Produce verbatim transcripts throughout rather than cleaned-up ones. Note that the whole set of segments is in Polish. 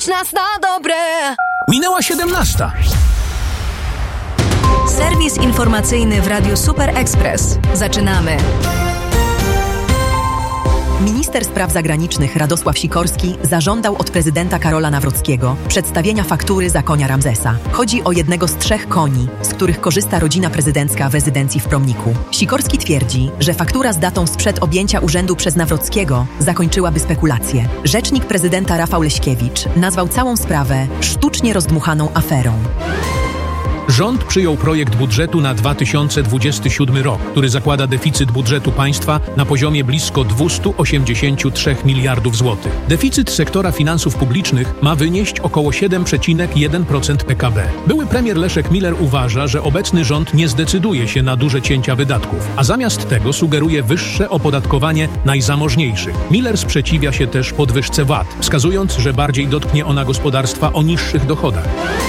nas na dobre. Minęła siedemnasta. Serwis informacyjny w Radiu Super Express. Zaczynamy. Minister spraw zagranicznych Radosław Sikorski zażądał od prezydenta Karola Nawrockiego przedstawienia faktury za konia Ramzesa. Chodzi o jednego z trzech koni, z których korzysta rodzina prezydencka w rezydencji w Promniku. Sikorski twierdzi, że faktura z datą sprzed objęcia urzędu przez Nawrockiego zakończyłaby spekulacje. Rzecznik prezydenta Rafał Leśkiewicz nazwał całą sprawę sztucznie rozdmuchaną aferą. Rząd przyjął projekt budżetu na dwa tysiące dwudziesty siódmy rok, który zakłada deficyt budżetu państwa na poziomie blisko dwieście osiemdziesiąt trzy miliardów złotych. Deficyt sektora finansów publicznych ma wynieść około siedem przecinek jeden procent P K B. Były premier Leszek Miller uważa, że obecny rząd nie zdecyduje się na duże cięcia wydatków, a zamiast tego sugeruje wyższe opodatkowanie najzamożniejszych. Miller sprzeciwia się też podwyżce V A T, wskazując, że bardziej dotknie ona gospodarstwa o niższych dochodach.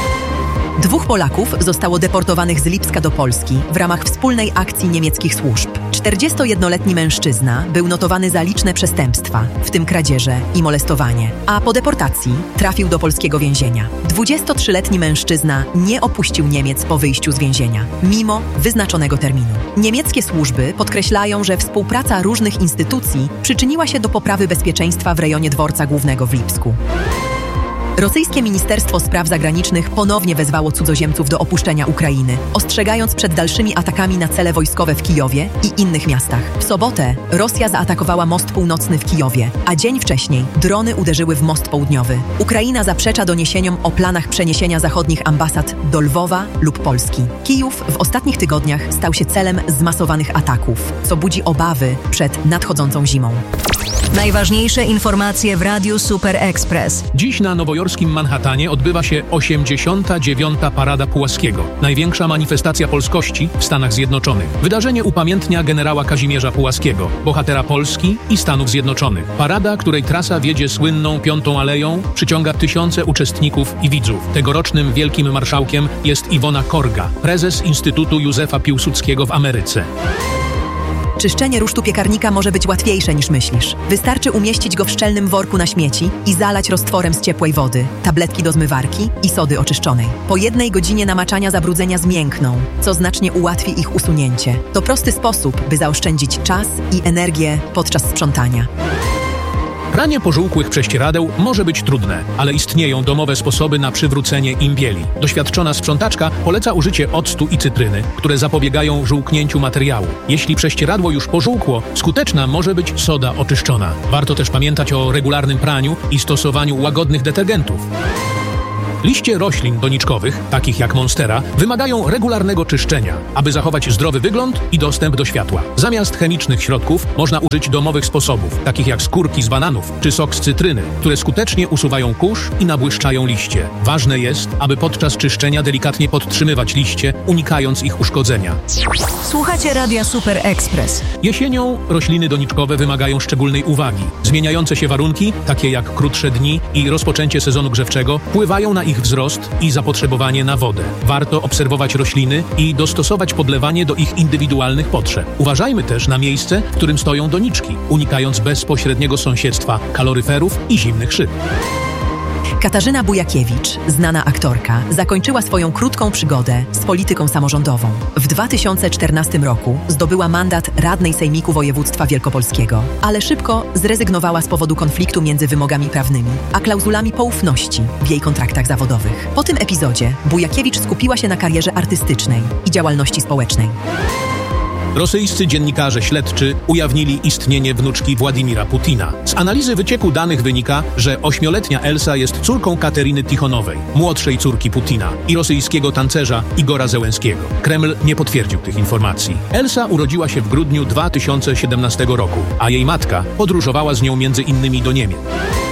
Dwóch Polaków zostało deportowanych z Lipska do Polski w ramach wspólnej akcji niemieckich służb. czterdziestojednoletni mężczyzna był notowany za liczne przestępstwa, w tym kradzieże i molestowanie, a po deportacji trafił do polskiego więzienia. dwudziestotrzyletni mężczyzna nie opuścił Niemiec po wyjściu z więzienia, mimo wyznaczonego terminu. Niemieckie służby podkreślają, że współpraca różnych instytucji przyczyniła się do poprawy bezpieczeństwa w rejonie dworca głównego w Lipsku. Rosyjskie Ministerstwo Spraw Zagranicznych ponownie wezwało cudzoziemców do opuszczenia Ukrainy, ostrzegając przed dalszymi atakami na cele wojskowe w Kijowie i innych miastach. W sobotę Rosja zaatakowała most północny w Kijowie, a dzień wcześniej drony uderzyły w most południowy. Ukraina zaprzecza doniesieniom o planach przeniesienia zachodnich ambasad do Lwowa lub Polski. Kijów w ostatnich tygodniach stał się celem zmasowanych ataków, co budzi obawy przed nadchodzącą zimą. Najważniejsze informacje w Radiu Super Express. Dziś na nowojorskim Manhattanie odbywa się osiemdziesiąta dziewiąta Parada Pułaskiego, największa manifestacja polskości w Stanach Zjednoczonych. Wydarzenie upamiętnia generała Kazimierza Pułaskiego, bohatera Polski i Stanów Zjednoczonych. Parada, której trasa wiedzie słynną Piątą Aleją, przyciąga tysiące uczestników i widzów. Tegorocznym wielkim marszałkiem jest Iwona Korga, prezes Instytutu Józefa Piłsudskiego w Ameryce. Czyszczenie rusztu piekarnika może być łatwiejsze niż myślisz. Wystarczy umieścić go w szczelnym worku na śmieci i zalać roztworem z ciepłej wody, tabletki do zmywarki i sody oczyszczonej. Po jednej godzinie namaczania zabrudzenia zmiękną, co znacznie ułatwi ich usunięcie. To prosty sposób, by zaoszczędzić czas i energię podczas sprzątania. Pranie pożółkłych prześcieradeł może być trudne, ale istnieją domowe sposoby na przywrócenie im bieli. Doświadczona sprzątaczka poleca użycie octu i cytryny, które zapobiegają żółknięciu materiału. Jeśli prześcieradło już pożółkło, skuteczna może być soda oczyszczona. Warto też pamiętać o regularnym praniu i stosowaniu łagodnych detergentów. Liście roślin doniczkowych, takich jak monstera, wymagają regularnego czyszczenia, aby zachować zdrowy wygląd i dostęp do światła. Zamiast chemicznych środków można użyć domowych sposobów, takich jak skórki z bananów czy sok z cytryny, które skutecznie usuwają kurz i nabłyszczają liście. Ważne jest, aby podczas czyszczenia delikatnie podtrzymywać liście, unikając ich uszkodzenia. Słuchacie Radia Super Express. Jesienią rośliny doniczkowe wymagają szczególnej uwagi. Zmieniające się warunki, takie jak krótsze dni i rozpoczęcie sezonu grzewczego, wpływają na ich wzrost i zapotrzebowanie na wodę. Warto obserwować rośliny i dostosować podlewanie do ich indywidualnych potrzeb. Uważajmy też na miejsce, w którym stoją doniczki, unikając bezpośredniego sąsiedztwa kaloryferów i zimnych szyb. Katarzyna Bujakiewicz, znana aktorka, zakończyła swoją krótką przygodę z polityką samorządową. W dwa tysiące czternastym roku zdobyła mandat radnej Sejmiku Województwa Wielkopolskiego, ale szybko zrezygnowała z powodu konfliktu między wymogami prawnymi a klauzulami poufności w jej kontraktach zawodowych. Po tym epizodzie Bujakiewicz skupiła się na karierze artystycznej i działalności społecznej. Rosyjscy dziennikarze śledczy ujawnili istnienie wnuczki Władimira Putina. Z analizy wycieku danych wynika, że ośmioletnia Elsa jest córką Kateryny Tichonowej, młodszej córki Putina i rosyjskiego tancerza Igora Zełenskiego. Kreml nie potwierdził tych informacji. Elsa urodziła się w grudniu dwa tysiące siedemnastego roku, a jej matka podróżowała z nią między innymi do Niemiec.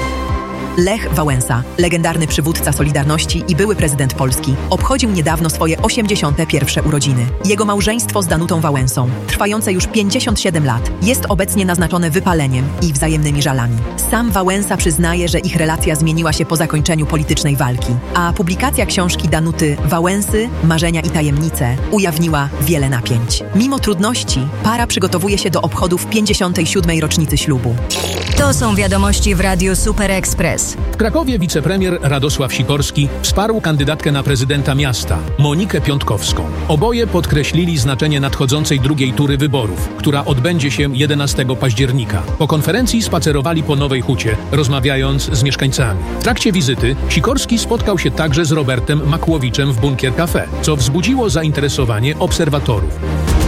Lech Wałęsa, legendarny przywódca Solidarności i były prezydent Polski, obchodził niedawno swoje osiemdziesiąte pierwsze urodziny. Jego małżeństwo z Danutą Wałęsą, trwające już pięćdziesiąt siedem lat, jest obecnie naznaczone wypaleniem i wzajemnymi żalami. Sam Wałęsa przyznaje, że ich relacja zmieniła się po zakończeniu politycznej walki, a publikacja książki Danuty Wałęsy, Marzenia i tajemnice ujawniła wiele napięć. Mimo trudności, para przygotowuje się do obchodów pięćdziesiątej siódmej rocznicy ślubu. To są wiadomości w Radiu Super Express. Express. W Krakowie wicepremier Radosław Sikorski wsparł kandydatkę na prezydenta miasta, Monikę Piątkowską. Oboje podkreślili znaczenie nadchodzącej drugiej tury wyborów, która odbędzie się jedenastego października. Po konferencji spacerowali po Nowej Hucie, rozmawiając z mieszkańcami. W trakcie wizyty Sikorski spotkał się także z Robertem Makłowiczem w Bunkier Cafe, co wzbudziło zainteresowanie obserwatorów.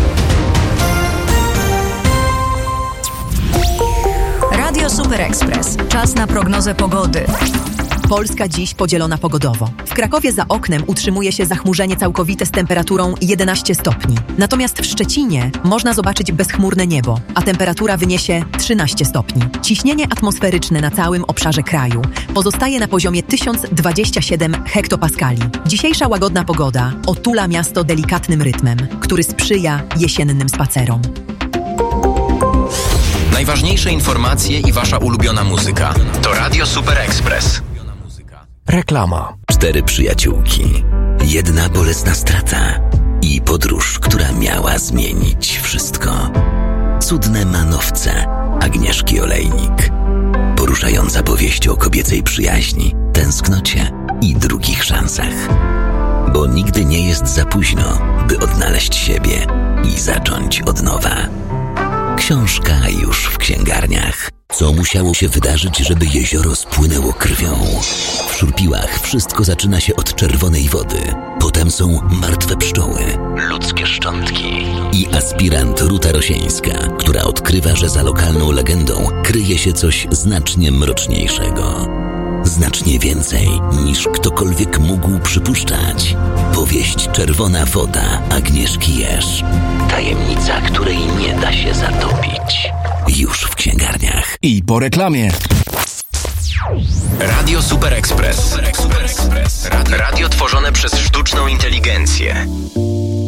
Radio Super Express. Czas na prognozę pogody. Polska dziś podzielona pogodowo. W Krakowie za oknem utrzymuje się zachmurzenie całkowite z temperaturą jedenaście stopni. Natomiast w Szczecinie można zobaczyć bezchmurne niebo, a temperatura wyniesie trzynaście stopni. Ciśnienie atmosferyczne na całym obszarze kraju pozostaje na poziomie tysiąc dwadzieścia siedem hektopaskali. Dzisiejsza łagodna pogoda otula miasto delikatnym rytmem, który sprzyja jesiennym spacerom. Najważniejsze informacje i wasza ulubiona muzyka to Radio Super Express. Reklama. Cztery przyjaciółki, jedna bolesna strata i podróż, która miała zmienić wszystko. Cudne manowce Agnieszki Olejnik. Poruszająca powieść o kobiecej przyjaźni, tęsknocie i drugich szansach. Bo nigdy nie jest za późno, by odnaleźć siebie i zacząć od nowa. Książka już w księgarniach. Co musiało się wydarzyć, żeby jezioro spłynęło krwią? W Szurpiłach wszystko zaczyna się od czerwonej wody. Potem są martwe pszczoły, ludzkie szczątki i aspirant Ruta Rosieńska, która odkrywa, że za lokalną legendą kryje się coś znacznie mroczniejszego. Znacznie więcej niż ktokolwiek mógł przypuszczać. Powieść Czerwona woda Agnieszki Jerz. Tajemnica, której nie da się zatopić. Już w księgarniach. I po reklamie. Radio Super Express. Radio tworzone przez sztuczną inteligencję.